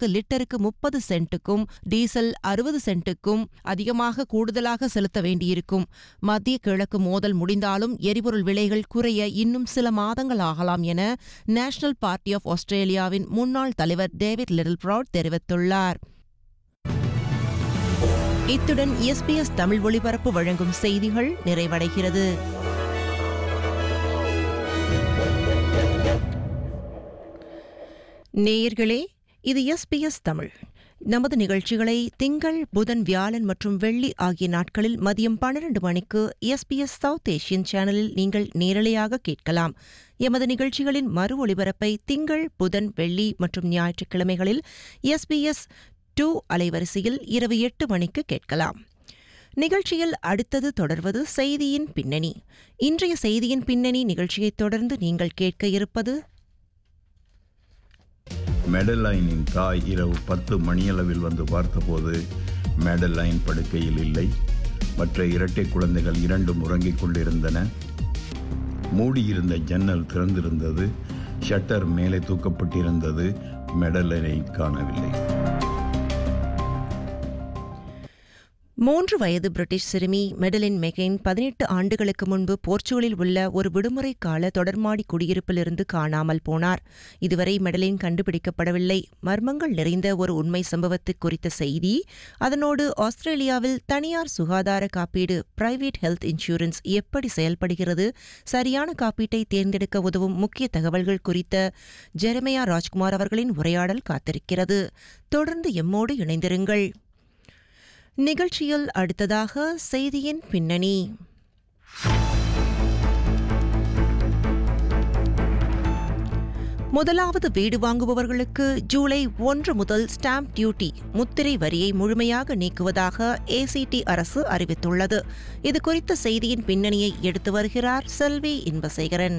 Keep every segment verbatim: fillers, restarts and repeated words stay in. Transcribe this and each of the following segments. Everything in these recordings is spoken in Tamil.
பெட்ரோலுக்கு லிட்டருக்கு முப்பது சென்ட்டுக்கும் டீசல் அறுபது சென்ட்டுக்கும் அதிகமாக கூடுதலாக செலுத்த வேண்டியிருக்கும். மத்திய கிழக்கு மோதல் முடிந்தாலும் எரிபொருள் விலைகள் குறைய இன்னும் சில மாதங்கள் ஆகலாம் என நேஷனல் பார்ட்டி ஆஃப் ஆஸ்திரேலியாவின் முன்னாள் தலைவர் டேவிட் லிட்டில் ப்ரவுட் தெரிவித்துள்ளார். இத்துடன் எஸ்பிஎஸ் தமிழ் ஒலிபரப்பு வழங்கும் செய்திகள் நிறைவடைகிறது. நேயர்களே, இது எஸ்பிஎஸ் தமிழ். நமது நிகழ்ச்சிகளை திங்கள், புதன், வியாழன் மற்றும் வெள்ளி ஆகிய நாட்களில் மதியம் பன்னிரண்டு மணிக்கு எஸ்பிஎஸ் சவுத் ஏசியன் சேனலில் நீங்கள் நேரலையாக கேட்கலாம். எமது நிகழ்ச்சிகளின் மறு ஒலிபரப்பை திங்கள், புதன், வெள்ளி மற்றும் ஞாயிற்றுக்கிழமைகளில் எஸ்பிஎஸ் டூ அலைவரிசையில் இரவு எட்டு மணிக்கு கேட்கலாம். நிகழ்ச்சியில் அடுத்தது தொடர்வது செய்தியின் பின்னணி. இன்றைய செய்தியின் பின்னணி நிகழ்ச்சியைத் தொடர்ந்து நீங்கள் கேட்க இருப்பது மெடலைனின் தாய் இரவு பத்து மணியளவில் வந்து பார்த்தபோது மெடலைன் படுக்கையில் இல்லை. மற்ற இரட்டை குழந்தைகள் இரண்டும் உறங்கிக் கொண்டிருந்தன. மூடியிருந்த ஜன்னல் திறந்திருந்தது. ஷட்டர் மேலே தூக்கப்பட்டிருந்தது. மெடலைனை காணவில்லை. மூன்று வயது பிரிட்டிஷ் சிறுமி மெடலின் மெகெயின் பதினெட்டு ஆண்டுகளுக்கு முன்பு போர்ச்சுகலில் உள்ள ஒரு விடுமுறை கால தொடர்மாடி குடியிருப்பிலிருந்து காணாமல் போனார். இதுவரை மெடலின் கண்டுபிடிக்கப்படவில்லை. மர்மங்கள் நிறைந்த ஒரு உண்மை சம்பவத்து குறித்த செய்தி, அதனோடு ஆஸ்திரேலியாவில் தனியார் சுகாதார காப்பீடு பிரைவேட் ஹெல்த் இன்சூரன்ஸ் எப்படி செயல்படுகிறது, சரியான காப்பீட்டை தேர்ந்தெடுக்க உதவும் முக்கிய தகவல்கள் குறித்த ஜெரமையா ராஜ்குமார் அவர்களின் உரையாடல் காத்திருக்கிறது. தொடர்ந்து எம்மோடு இணைந்திருங்கள். நிகழ்ச்சியில் அடுத்ததாக செய்தியின் பின்னணி. முதலாவது வீடு வாங்குபவர்களுக்கு ஜூலை ஒன்று முதல் ஸ்டாம்ப் டியூட்டி முத்திரை வரியை முழுமையாக நீக்குவதாக ஏசிடி அரசு அறிவித்துள்ளது. இது குறித்த செய்தியின் பின்னணியை எடுத்து வருகிறார் செல்வி இன்பசேகரன்.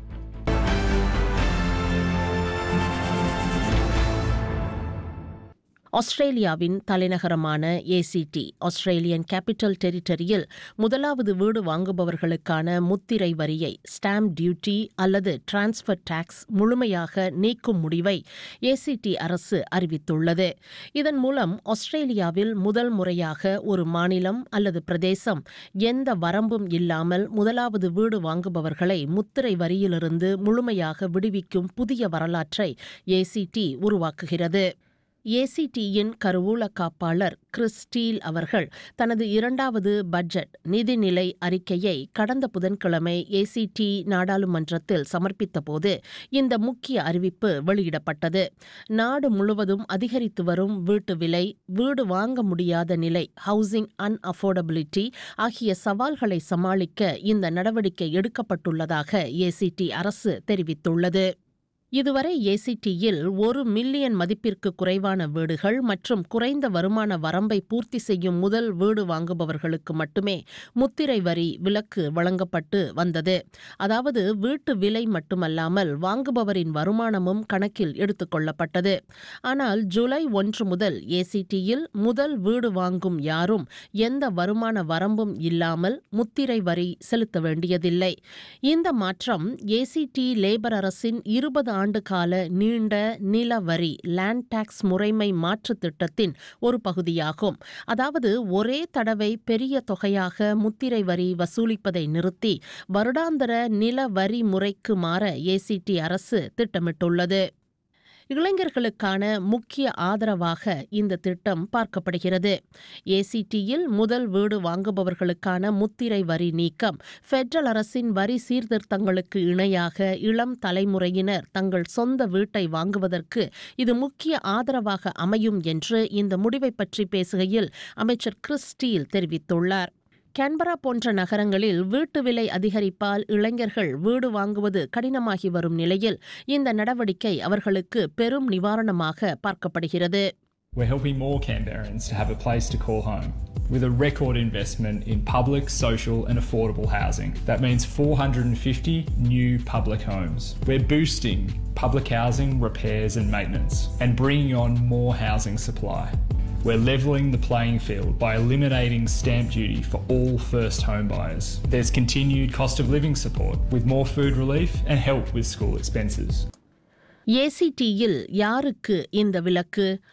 ஆஸ்திரேலியாவின் தலைநகரமான ஏசிடி ஆஸ்திரேலியன் கேபிட்டல் டெரிட்டரியில் முதலாவது வீடு வாங்குபவர்களுக்கான முத்திரை வரியை ஸ்டாம்ப் டியூட்டி அல்லது டிரான்ஸ்ஃபர் டாக்ஸ் முழுமையாக நீக்கும் முடிவை ஏசிடி அரசு அறிவித்துள்ளது. இதன் மூலம் ஆஸ்திரேலியாவில் முதல் முறையாக ஒரு மாநிலம் அல்லது பிரதேசம் எந்த வரம்பும் இல்லாமல் முதலாவது வீடு வாங்குபவர்களை முத்திரை வரியிலிருந்து முழுமையாக விடுவிக்கும் புதிய வரலாற்றை ஏசிடி உருவாக்குகிறது. ஏசிடியின் கருவூல காப்பாளர் கிறிஸ் ஸ்டீல் அவர்கள் தனது இரண்டாவது பட்ஜெட் நிதிநிலை அறிக்கையை கடந்த புதன்கிழமை ஏசிடி நாடாளுமன்றத்தில் சமர்ப்பித்தபோது இந்த முக்கிய அறிவிப்பு வெளியிடப்பட்டது. நாடு முழுவதும் அதிகரித்து வரும் வீட்டு விலை, வீடு வாங்க முடியாத நிலை, ஹவுசிங் அன்அஃபோர்டபிலிட்டி ஆகிய சவால்களை சமாளிக்க இந்த நடவடிக்கை எடுக்கப்பட்டுள்ளதாக ஏசிடி அரசு தெரிவித்துள்ளது. இதுவரை ஏசிடியில் ஒரு மில்லியன் மதிப்பிற்கு குறைவான வீடுகள் மற்றும் குறைந்த வருமான வரம்பை பூர்த்தி செய்யும் முதல் வீடு வாங்குபவர்களுக்கு மட்டுமே முத்திரை வரி விலக்கு வழங்கப்பட்டு வந்தது. அதாவது வீட்டு விலை மட்டுமல்லாமல் வாங்குபவரின் வருமானமும் கணக்கில் எடுத்துக்கொள்ளப்பட்டது. ஆனால் ஜூலை ஒன்று முதல் ஏசிடியில் முதல் வீடு வாங்கும் யாரும் எந்த வருமான வரம்பும் இல்லாமல் முத்திரை வரி செலுத்த வேண்டியதில்லை. இந்த மாற்றம் ஏசிடி லேபர் அரசின் இருபது ஆண்டு கால நீண்ட நில வரி லேண்ட் டாக்ஸ் முறைமை மாற்று திட்டத்தின் ஒரு பகுதியாகும். அதாவது ஒரே தடவை பெரிய தொகையாக முத்திரை வரி வசூலிப்பதை நிறுத்தி வருடாந்திர நில வரி முறைக்கு மாற ஏசிடி அரசு திட்டமிட்டுள்ளது. இளைஞர்களுக்கான முக்கிய ஆதரவாக இந்த திட்டம் பார்க்கப்படுகிறது. ஏசிடியில் முதல் வீடு வாங்குபவர்களுக்கான முத்திரை வரி நீக்கம் பெடரல் அரசின் வரி சீர்திருத்தங்களுக்கு இணையாக இளம் தலைமுறையினர் தங்கள் சொந்த வீட்டை வாங்குவதற்கு இது முக்கிய ஆதரவாக அமையும் என்று இந்த முடிவை பற்றி பேசுகையில் அமைச்சர் கிறிஸ் ஸ்டீல் தெரிவித்துள்ளார். கேன்பரா போன்ற நகரங்களில் வீட்டு விலை அதிகரிப்பால் இளைஞர்கள் வீடு வாங்குவது கடினமாகி வரும் நிலையில் இந்த நடவடிக்கை அவர்களுக்கு பெரும் நிவாரணமாக பார்க்கப்படுகிறது. We're helping more Canberrans to have a place to call home with a record investment in public, social and affordable housing. That means four hundred fifty new public homes. We're boosting public housing repairs and maintenance and bringing on more housing supply. We're levelling the playing field by eliminating stamp duty for all first home buyers. There's continued cost of living support with more food relief and help with school expenses. ஏசிடியில் யாருக்கு இந்த விலக்கு?